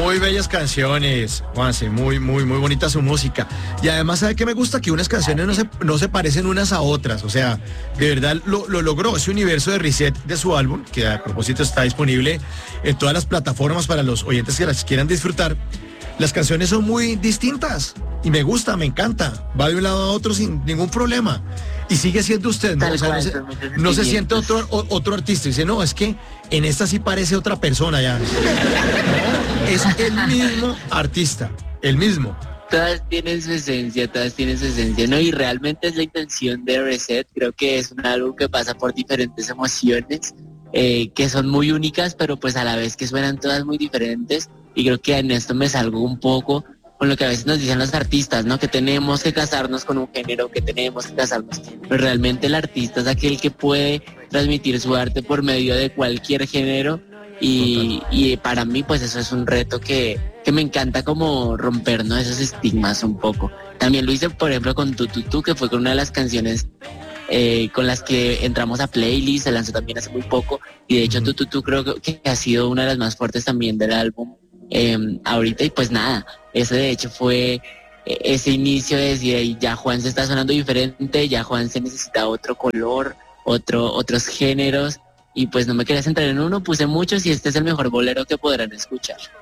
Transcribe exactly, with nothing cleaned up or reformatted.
Muy bellas canciones, Juanse, muy, muy, muy bonita su música. Y además, ¿sabe qué me gusta? Que unas canciones no se, no se parecen unas a otras. O sea, de verdad lo, lo logró. Ese universo de Reset de su álbum, que a propósito está disponible en todas las plataformas para los oyentes que las quieran disfrutar. Las canciones son muy distintas y me gusta, me encanta. Va de un lado a otro sin ningún problema. Y sigue siendo usted, ¿no? O sea, no, se, no se siente otro, o, otro artista. Dice, no, es que en esta sí parece otra persona ya. No, es el mismo artista, el mismo. Todas tienen su esencia, todas tienen su esencia, ¿no? Y realmente es la intención de Reset. Creo que es un álbum que pasa por diferentes emociones, eh, que son muy únicas, pero pues a la vez que suenan todas muy diferentes. Y creo que en esto me salgo un poco con lo que a veces nos dicen los artistas, ¿no? Que tenemos que casarnos con un género, que tenemos que casarnos. Pero realmente el artista es aquel que puede transmitir su arte por medio de cualquier género. Y, y para mí, pues eso es un reto que, que me encanta como romper, ¿no? Esos estigmas un poco. También lo hice, por ejemplo, con Tu Tu Tu, que fue con una de las canciones eh, con las que entramos a playlist, se lanzó también hace muy poco. Y de hecho, uh-huh. Tu Tu Tu creo que ha sido una de las más fuertes también del álbum. Eh, ahorita y pues nada, ese de hecho fue eh, ese inicio de decir, ya Juan se está sonando diferente, ya Juan se necesita otro color, otro, otros géneros y pues no me quería centrar en uno, puse muchos y este es el mejor bolero que podrán escuchar.